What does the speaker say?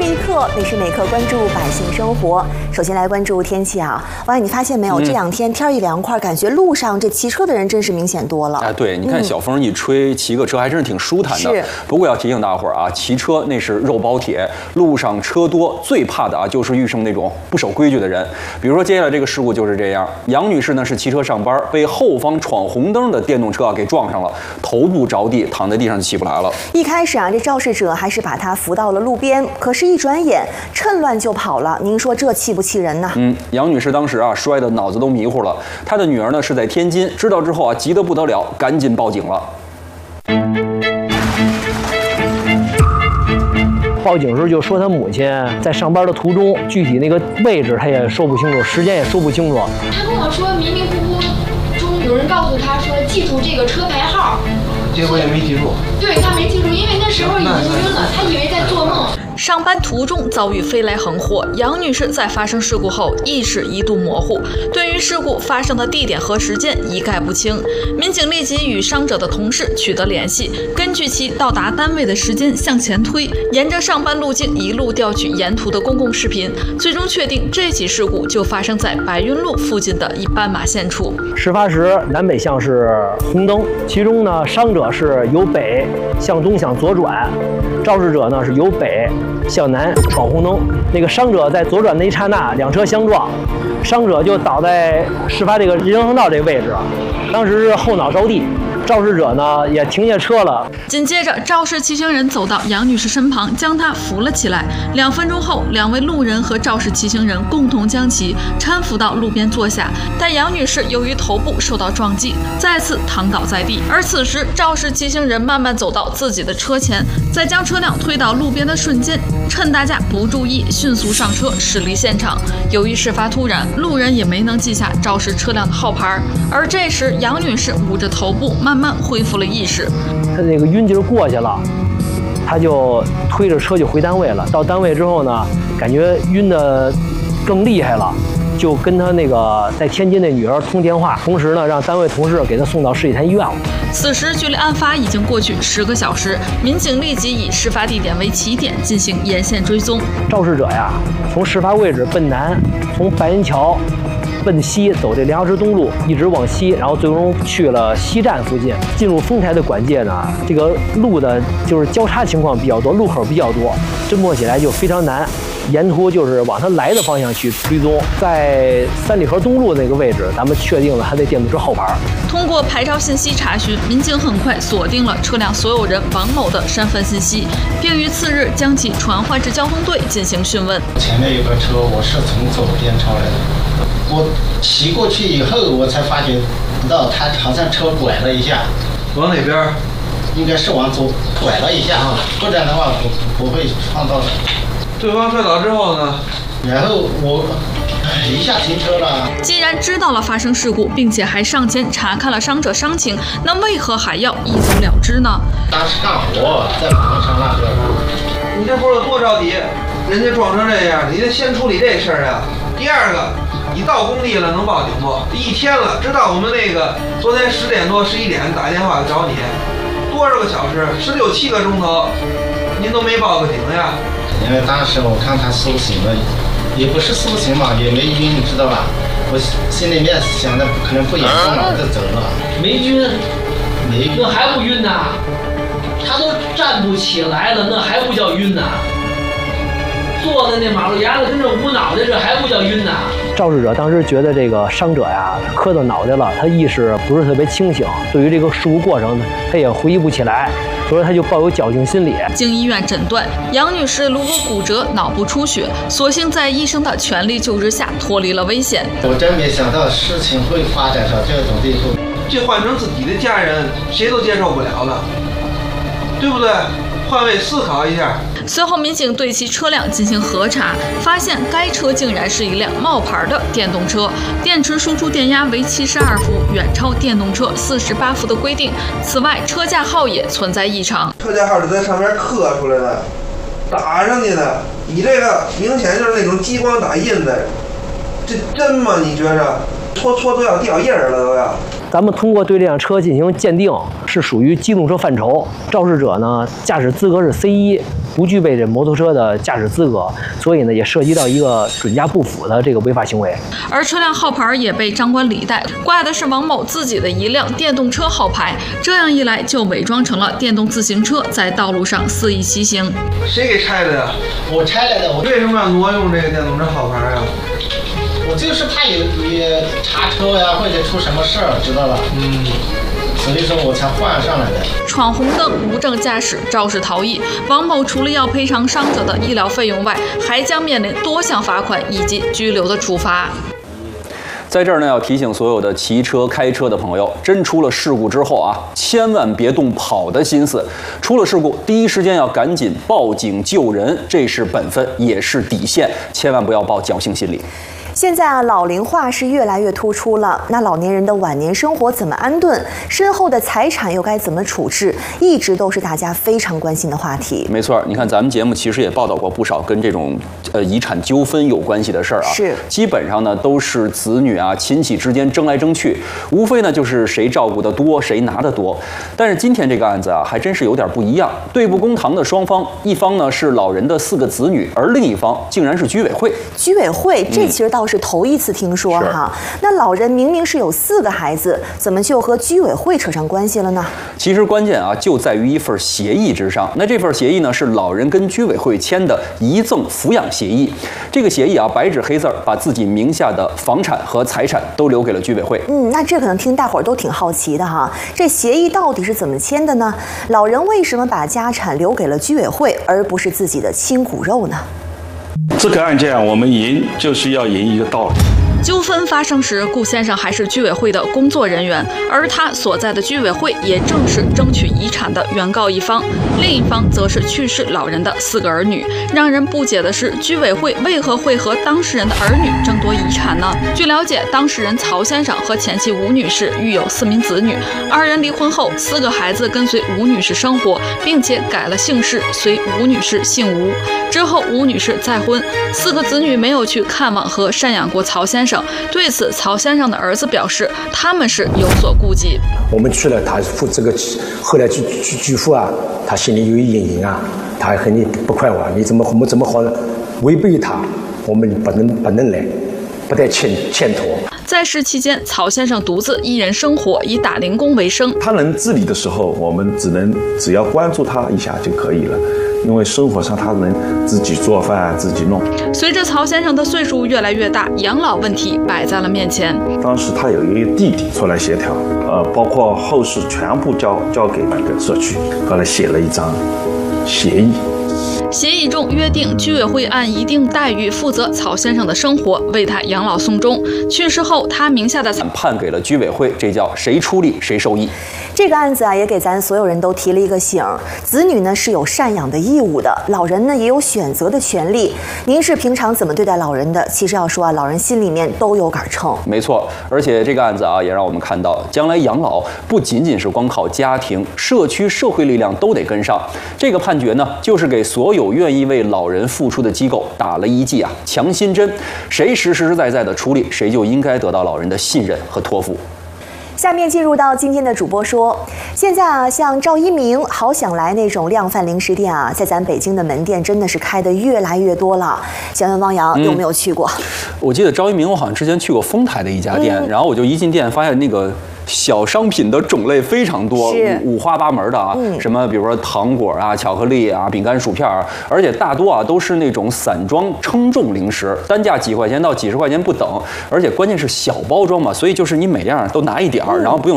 一刻，每时每刻关注百姓生活。首先来关注天气啊，王你发现没有？这两天天一凉快，感觉路上这骑车的人真是明显多了。 哎，对，你看小风一吹，骑个车还真是挺舒坦的。 是。 不过要提醒大伙儿啊，骑车那是肉包铁，路上车多，最怕的啊就是遇上那种不守规矩的人。比如说接下来这个事故就是这样，杨女士呢是骑车上班，被后方闯红灯的电动车给撞上了，头部着地，躺在地上就起不来了。 一开始啊，这肇事者还是把他扶到了路边，可是一转眼趁乱就跑了。您说这气不气人呢？ 杨女士当时啊摔得脑子都迷糊了。她的女儿呢是在天津，知道之后啊急得不得了，赶紧报警了。 报警时候就说他母亲在上班的途中，具体那个位置他也说不清楚，时间也说不清楚。 他跟我说迷迷糊糊中有人告诉他说记住这个车牌号， 结果也没记住。 对，他没记住，因为那时候已经晕了，他以为在做梦。 上班途中遭遇飞来横祸，杨女士在发生事故后意识一度模糊，对于事故发生的地点和时间一概不清。民警立即与伤者的同事取得联系，根据其到达单位的时间向前推，沿着上班路径一路调取沿途的公共视频，最终确定这起事故就发生在白云路附近的一斑马线处。 事发时南北向是红灯，其中呢伤者是由北向东向左转，肇事者呢是由北向南闯红灯。那个伤者在左转的一刹那，两车相撞，伤者就倒在事发这个人行道这个位置，当时是后脑着地。肇事者呢也停下车了。 紧接着，肇事骑行人走到杨女士身旁，将她扶了起来。2分钟后，两位路人和肇事骑行人共同将其搀扶到路边坐下。但杨女士由于头部受到撞击，再次躺倒在地。而此时，肇事骑行人慢慢走到自己的车前，在将车辆推到路边的瞬间，趁大家不注意，迅速上车驶离现场。由于事发突然，路人也没能记下肇事车辆的号牌。而这时，杨女士捂着头部，慢慢恢复了意识。 他那个晕劲儿过去了，他就推着车就回单位了。到单位之后呢，感觉晕得更厉害了，就跟他那个在天津的女儿通电话，同时呢让单位同事给他送到市里潭医院了。 此时距离案发已经过去10个小时，民警立即以事发地点为起点进行沿线追踪。 肇事者呀，从事发位置奔南，从白云桥奔西走这梁河池东路，一直往西，然后最终去了西站附近。进入丰台的管界呢，这个路的就是交叉情况比较多，路口比较多，侦破起来就非常难。沿途就是往他来的方向去追踪，在三里河东路那个位置，咱们确定了他的电动车后牌。 通过牌照信息查询，民警很快锁定了车辆所有人王某的身份信息，并于次日将其传唤至交通队进行讯问。 前面有个车，我是从左边超来的，我骑过去以后，我才发觉到他好像车拐了一下， 往哪边？ 应该是往左拐了一下，不然的话不会撞到的。 对方摔倒之后呢， 然后我一下停车了。 既然知道了发生事故，并且还上前查看了伤者伤情，那为何还要一走了之呢？ 当时干活在马路上那个。 你这不是多着急，人家撞成这样，你得先处理这事儿啊。第二个，你到工地了能报警不？一天了，知道我们那个昨天10点多11点打电话找你，多少个小时，16、17个钟头，您都没报个警呀？ 因为当时我看他苏醒了，也不是苏醒嘛，也没晕，你知道吧？我心里面想的可能不严重了，就走了。 没晕， 没晕， 那还不晕呐？他都站不起来了，那还不叫晕呐？坐在那马路牙子跟这捂脑袋，这还不叫晕呐？ 肇事者当时觉得这个伤者呀磕到脑袋了，他意识不是特别清醒，对于这个事故过程他也回忆不起来，所以他就抱有侥幸心理。 经医院诊断，杨女士颅骨骨折、脑部出血，所幸在医生的全力救治下脱离了危险。 我真没想到事情会发展到这种地步。 这换成自己的家人，谁都接受不了了，对不对？换位思考一下。 随后，民警对其车辆进行核查，发现该车竟然是一辆冒牌的电动车，电池输出电压为72伏，远超电动车48伏的规定。此外，车架号也存在异常， 车架号是在上面刻出来的，打上去的。你这个明显就是那种激光打印的，这真吗？你觉着？搓都要掉印儿了都要。 咱们通过对这辆车进行鉴定，是属于机动车范畴。肇事者呢，驾驶资格是 C1，不具备这摩托车的驾驶资格，所以呢，也涉及到一个准驾不符的这个违法行为。 而车辆号牌也被张冠李戴，挂的是王某自己的一辆电动车号牌，这样一来就伪装成了电动自行车，在道路上肆意骑行。 谁给拆的呀？ 我拆来的。我为什么要挪用这个电动车号牌啊？ 我就是怕有查车呀，或者出什么事儿，知道吧？所以说我才换上来的。 闯红灯、无证驾驶、肇事逃逸，王某除了要赔偿伤者的医疗费用外，还将面临多项罚款以及拘留的处罚。 在这儿呢，要提醒所有的骑车、开车的朋友，真出了事故之后啊，千万别动跑的心思。出了事故，第一时间要赶紧报警救人，这是本分，也是底线，千万不要抱侥幸心理。 现在啊，老龄化是越来越突出了。那老年人的晚年生活怎么安顿？身后的财产又该怎么处置？一直都是大家非常关心的话题。 没错，你看咱们节目其实也报道过不少跟这种遗产纠纷有关系的事儿啊。 是， 基本上呢都是子女啊亲戚之间争来争去，无非呢就是谁照顾得多，谁拿得多。但是今天这个案子啊，还真是有点不一样。对簿公堂的双方，一方呢是老人的4个子女，而另一方竟然是居委会。 居委会，这其实倒是头一次听说哈。那老人明明是有4个孩子，怎么就和居委会扯上关系了呢？ 其实关键啊就在于一份协议之上。那这份协议呢是老人跟居委会签的遗赠抚养协议。这个协议啊白纸黑字把自己名下的房产和财产都留给了居委会。 那这可能听大伙儿都挺好奇的哈。这协议到底是怎么签的呢？老人为什么把家产留给了居委会，而不是自己的亲骨肉呢？ 这个案件我们赢就是要赢一个道理。 纠纷发生时，顾先生还是居委会的工作人员，而他所在的居委会也正是争取遗产的原告一方，另一方则是去世老人的4个儿女。让人不解的是，居委会为何会和当事人的儿女争夺遗产呢？据了解，当事人曹先生和前妻吴女士育有4名子女，2人离婚后，4个孩子跟随吴女士生活，并且改了姓氏，随吴女士姓吴。之后，吴女士再婚，4个子女没有去看望和赡养过曹先生。对此，曹先生的儿子表示，他们是有所顾忌。 我们去了，他这个后来居父啊，他心里有阴影啊，他还很不快活。我们怎么好违背他？我们不能来，不带欠妥。 在世期间，曹先生独自一人生活，以打零工为生。 他能自理的时候，我们只要关注他一下就可以了。因为生活上他能自己做饭自己弄。 随着曹先生的岁数越来越大，养老问题摆在了面前。 当时他有一个弟弟出来协调，包括后事全部交给那个社区，后来写了一张协议。 协议中约定，居委会按一定待遇负责曹先生的生活，为他养老送终。去世后，他名下的财产判给了居委会，这叫谁出力谁受益。 这个案子啊，也给咱所有人都提了一个醒：子女呢是有赡养的义务的，老人呢也有选择的权利。您是平常怎么对待老人的？其实要说啊，老人心里面都有杆秤。 没错，而且这个案子啊，也让我们看到，将来养老不仅仅是光靠家庭、社区、社会力量都得跟上。这个判决呢，就是给所有愿意为老人付出的机构打了一剂啊强心针。谁实实在在的出力，谁就应该得到老人的信任和托付。 下面进入到今天的主播说，现在啊，像赵一鸣、好想来那种量贩零食店啊，在咱北京的门店真的是开得越来越多了。想问汪洋有没有去过？ 我记得赵一鸣，我好像之前去过丰台的一家店，然后我就一进店发现那个小商品的种类非常多，五花八门的啊，什么比如说糖果啊、巧克力啊、饼干、薯片啊，而且大多啊都是那种散装称重零食，单价几块钱到几十块钱不等，而且关键是小包装嘛，所以就是你每样都拿一点儿，然后不用